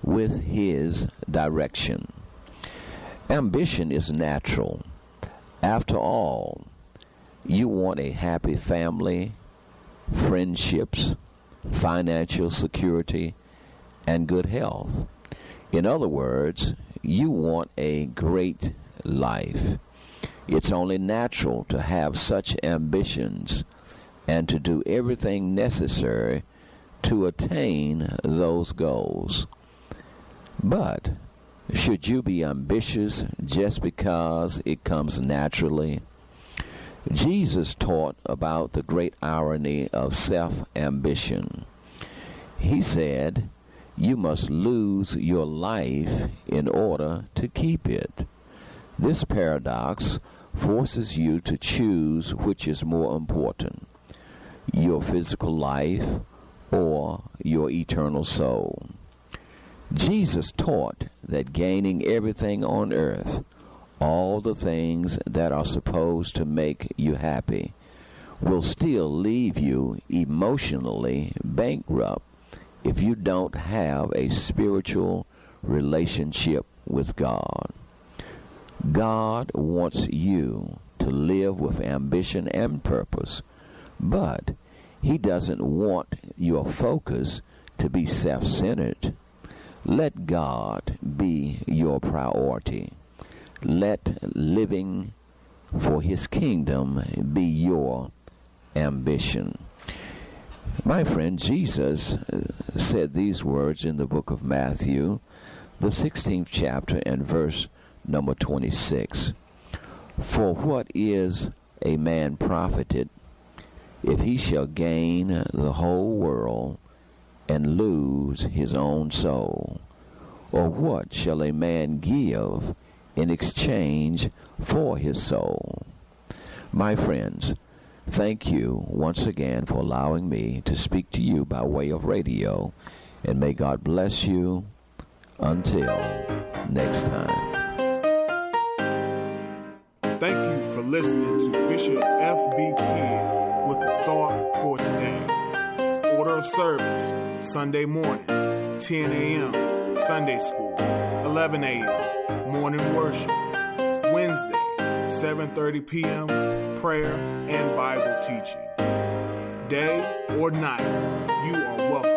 with His direction. Ambition is natural. After all, you want a happy family, friendships, financial security, and good health. In other words, you want a great life. It's only natural to have such ambitions and to do everything necessary to attain those goals. But should you be ambitious just because it comes naturally? Jesus taught about the great irony of self-ambition. He said, you must lose your life in order to keep it. This paradox forces you to choose which is more important, your physical life or your eternal soul. Jesus taught that gaining everything on earth, all the things that are supposed to make you happy, will still leave you emotionally bankrupt if you don't have a spiritual relationship with God. God wants you to live with ambition and purpose, but He doesn't want your focus to be self-centered. Let God be your priority. Let living for His kingdom be your ambition. My friend, Jesus said these words in the book of Matthew, the 16th chapter and verse number 26. For what is a man profited if he shall gain the whole world and lose his own soul? Or what shall a man give in exchange for his soul? My friends, thank you once again for allowing me to speak to you by way of radio, and may God bless you until next time. Thank you for listening to Bishop F.B. King with the Thought for Today. Order of service, Sunday morning, 10 a.m., Sunday school, 11 a.m., morning worship. Wednesday, 7:30 p.m., prayer and Bible teaching. Day or night, you are welcome